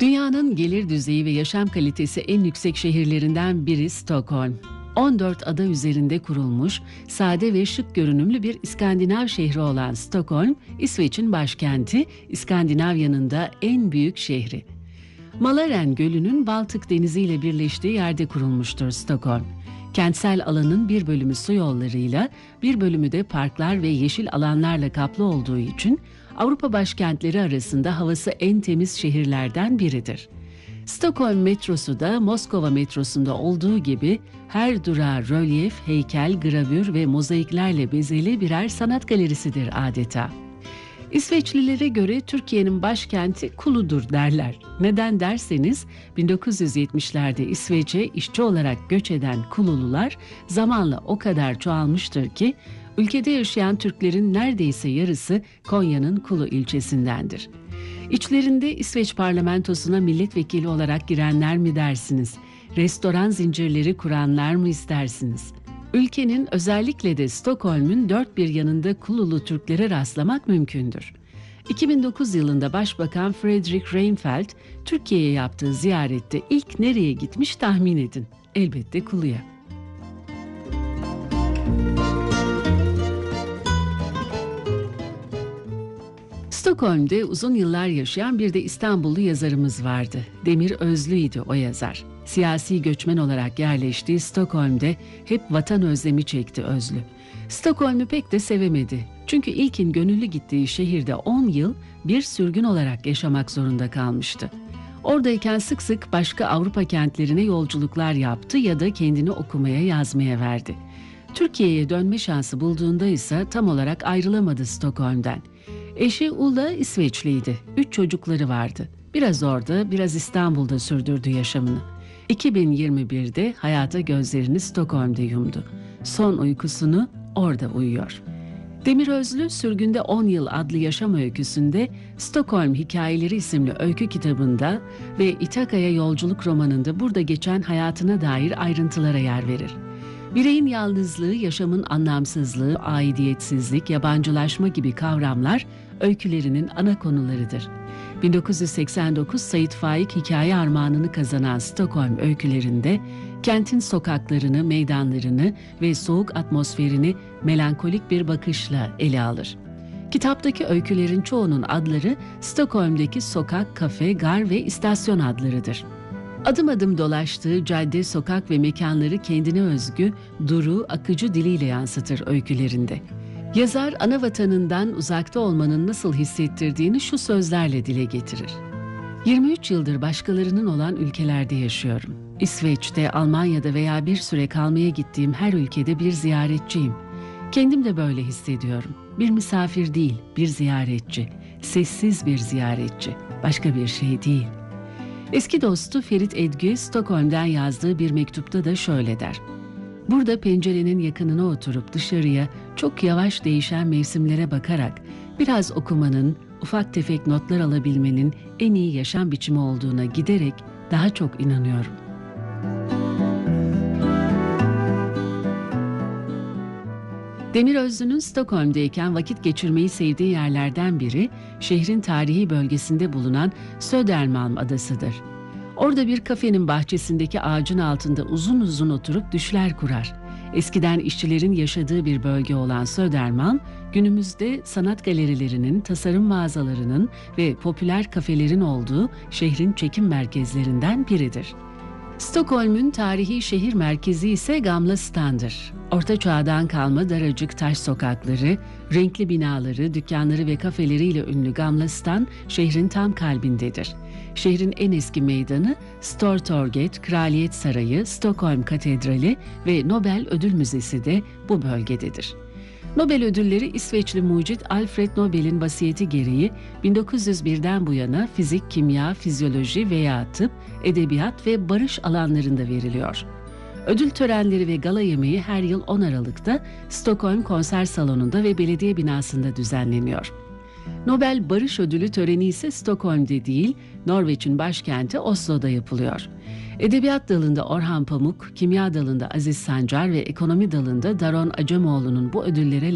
Dünyanın gelir düzeyi ve yaşam kalitesi en yüksek şehirlerinden biri Stockholm. 14 ada üzerinde kurulmuş, sade ve şık görünümlü bir İskandinav şehri olan Stockholm, İsveç'in başkenti, İskandinavya'nın da en büyük şehri. Malaren Gölü'nün Baltık Denizi ile birleştiği yerde kurulmuştur Stockholm. Kentsel alanın bir bölümü su yollarıyla, bir bölümü de parklar ve yeşil alanlarla kaplı olduğu için Avrupa başkentleri arasında havası en temiz şehirlerden biridir. Stockholm metrosu da Moskova metrosunda olduğu gibi her durağı rölyef, heykel, gravür ve mozaiklerle bezeli birer sanat galerisidir adeta. İsveçlilere göre Türkiye'nin başkenti Kulu'dur derler. Neden derseniz 1970'lerde İsveç'e işçi olarak göç eden Kululular zamanla o kadar çoğalmıştır ki ülkede yaşayan Türklerin neredeyse yarısı Konya'nın Kulu ilçesindendir. İçlerinde İsveç parlamentosuna milletvekili olarak girenler mi dersiniz? Restoran zincirleri kuranlar mı istersiniz? Ülkenin özellikle de Stockholm'un dört bir yanında Kululu Türklere rastlamak mümkündür. 2009 yılında Başbakan Fredrik Reinfeldt Türkiye'ye yaptığı ziyarette ilk nereye gitmiş tahmin edin. Elbette Kulu'ya. Stockholm'de uzun yıllar yaşayan bir de İstanbullu yazarımız vardı. Demir Özlü'ydü o yazar. Siyasi göçmen olarak yerleştiği Stockholm'de hep vatan özlemi çekti Özlü. Stockholm'u pek de sevemedi. Çünkü ilkin gönüllü gittiği şehirde 10 yıl bir sürgün olarak yaşamak zorunda kalmıştı. Oradayken sık sık başka Avrupa kentlerine yolculuklar yaptı ya da kendini okumaya yazmaya verdi. Türkiye'ye dönme şansı bulduğunda ise tam olarak ayrılamadı Stockholm'den. Eşi Ulla İsveçliydi. 3 çocukları vardı. Biraz orada, biraz İstanbul'da sürdürdü yaşamını. 2021'de hayata gözlerini Stockholm'da yumdu. Son uykusunu orada uyuyor. Demir Özlü, Sürgünde 10 Yıl adlı yaşam öyküsünde Stockholm Hikayeleri isimli öykü kitabında ve İtaka'ya Yolculuk romanında burada geçen hayatına dair ayrıntılara yer verir. Bireyin yalnızlığı, yaşamın anlamsızlığı, aidiyetsizlik, yabancılaşma gibi kavramlar öykülerinin ana konularıdır. 1989 Sait Faik hikaye armağanını kazanan Stockholm öykülerinde kentin sokaklarını, meydanlarını ve soğuk atmosferini melankolik bir bakışla ele alır. Kitaptaki öykülerin çoğunun adları Stockholm'daki sokak, kafe, gar ve istasyon adlarıdır. Adım adım dolaştığı cadde, sokak ve mekanları kendine özgü, duru, akıcı diliyle yansıtır öykülerinde. Yazar, ana vatanından uzakta olmanın nasıl hissettirdiğini şu sözlerle dile getirir. 23 yıldır başkalarının olan ülkelerde yaşıyorum. İsveç'te, Almanya'da veya bir süre kalmaya gittiğim her ülkede bir ziyaretçiyim. Kendim de böyle hissediyorum. Bir misafir değil, bir ziyaretçi. Sessiz bir ziyaretçi. Başka bir şey değil. Eski dostu Ferit Edgü, Stockholm'den yazdığı bir mektupta da şöyle der. Burada pencerenin yakınına oturup dışarıya çok yavaş değişen mevsimlere bakarak biraz okumanın, ufak tefek notlar alabilmenin en iyi yaşam biçimi olduğuna giderek daha çok inanıyorum. Demir Özlü'nün Stockholm'deyken vakit geçirmeyi sevdiği yerlerden biri şehrin tarihi bölgesinde bulunan Södermalm adasıdır. Orada bir kafenin bahçesindeki ağacın altında uzun uzun oturup düşler kurar. Eskiden işçilerin yaşadığı bir bölge olan Södermalm, günümüzde sanat galerilerinin, tasarım mağazalarının ve popüler kafelerin olduğu şehrin çekim merkezlerinden biridir. Stockholm'un tarihi şehir merkezi ise Gamla Stan'dır. Orta Çağ'dan kalma daracık taş sokakları, renkli binaları, dükkanları ve kafeleriyle ünlü Gamla Stan şehrin tam kalbindedir. Şehrin en eski meydanı Stortorget, Kraliyet Sarayı, Stockholm Katedrali ve Nobel Ödül Müzesi de bu bölgededir. Nobel ödülleri İsveçli mucit Alfred Nobel'in vasiyeti gereği 1901'den bu yana fizik, kimya, fizyoloji veya tıp, edebiyat ve barış alanlarında veriliyor. Ödül törenleri ve gala yemeği her yıl 10 Aralık'ta Stockholm Konser Salonu'nda ve belediye binasında düzenleniyor. Nobel Barış Ödülü töreni ise Stockholm'de değil, Norveç'in başkenti Oslo'da yapılıyor. Edebiyat dalında Orhan Pamuk, kimya dalında Aziz Sancar ve ekonomi dalında Daron Acemoğlu'nun bu ödüllere